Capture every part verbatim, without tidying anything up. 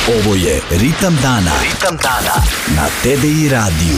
Ovo je Ritam dana. Ritam dana na T D I radiju.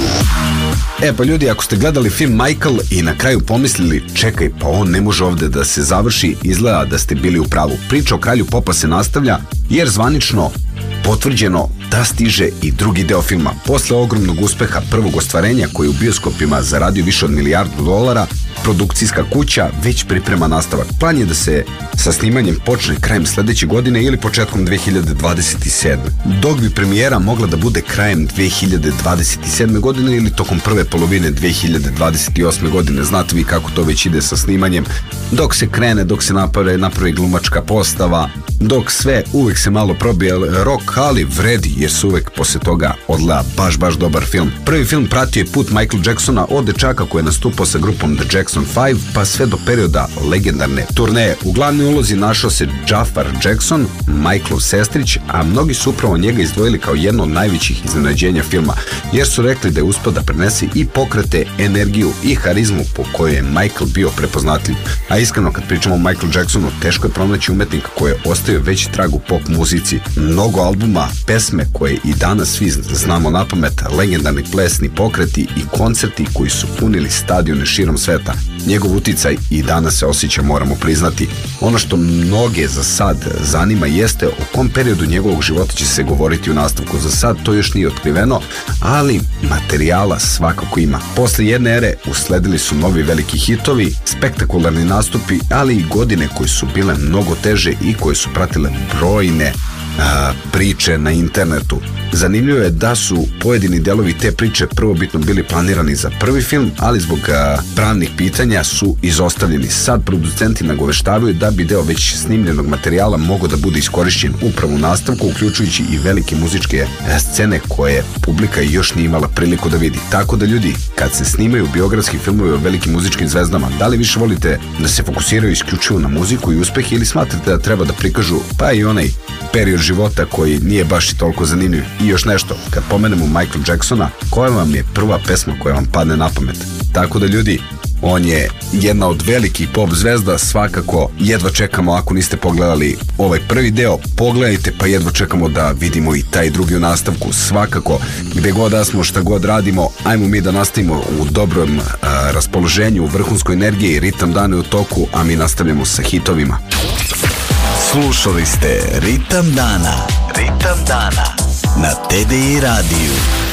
E pa ljudi, ako ste gledali film Michael i na kraju pomislili, čekaj, pa on ne može ovde da se završi, izgleda da ste bili u pravu. Priča o kralju popa se nastavlja, jer zvanično potvrđeno da stiže i drugi deo filma. Posle ogromnog uspeha prvog ostvarenja koji je u bioskopima zaradio više od milijardu dolara, produkcijska kuća već priprema nastavak. Plan je da se sa snimanjem počne krajem sledeće godine ili početkom dve hiljade dvadeset sedme. Dok bi premijera mogla da bude krajem dve hiljade dvadeset sedme godine ili tokom prve polovine dve hiljade dvadeset osme godine. Znate vi kako to već ide sa snimanjem. Dok se krene, dok se napravi, napravi glumačka postava, dok sve, uvek se malo probije rok, ali vredi jer se uvek posle toga odgleda baš, baš dobar film. Prvi film pratio je put Michael Jacksona od dečaka koji je nastupao sa grupom The Jackson Five pa sve do perioda legendarne turneje. U glavnoj ulozi našao se Jafar Jackson, Michaelov sestrić, a mnogi su upravo njega izdvojili kao jedno od najvećih iznenađenja filma, jer su rekli da je uspeo da prenese i pokrete, energiju i harizmu po kojoj je Michael bio prepoznatljiv. A iskreno, kad pričamo o Michael Jacksonu, teško je pronaći umetnika koji je ostavio veći trag u pop muzici. Mnogo albuma, pesme koje i danas svi znamo napamet, legendarni plesni pokreti i koncerti koji su punili stadione širom sveta. Njegov uticaj i danas se osjeća, moramo priznati. Ono što mnoge za sad zanima jeste o kom periodu njegovog života će se govoriti u nastavku. Za sad to još nije otkriveno, ali materijala svakako ima. Posle jedne ere usledili su novi veliki hitovi, spektakularni nastupi, ali i godine koje su bile mnogo teže i koje su pratile brojne a, priče na internetu. Zanimljivo je da su pojedini delovi te priče prvobitno bili planirani za prvi film, ali zbog a, pravnih pitanja su izostavljeni. Sad producenti nagoveštavaju da bi deo već snimljenog materijala mogao da bude iskorišćen upravo u nastavku, uključujući i velike muzičke scene koje publika još nije imala priliku da vidi. Tako da ljudi, kad se snimaju biografski filmovi o velikim muzičkim zvezdama, da li više volite da se fokusiraju isključivo na muziku i uspeh ili smatrate da treba da prikažu pa i onaj period života koji nije baš i toliko zanimljiv? I još nešto, kad pomenemo Michael Jacksona, koja vam je prva pesma koja vam padne na pamet? Tako da ljudi, on je jedna od velikih pop zvezda, svakako jedva čekamo, ako niste pogledali ovaj prvi deo, pogledajte, pa jedva čekamo da vidimo i taj drugi u nastavku. Svakako, gde god da smo, šta god radimo, ajmo mi da nastavimo u dobrom a, raspoloženju, u vrhunskoj energiji, ritam dana je u toku, a mi nastavljamo sa hitovima. Slušali ste Ritam dana. Ritam dana na T D I radiju.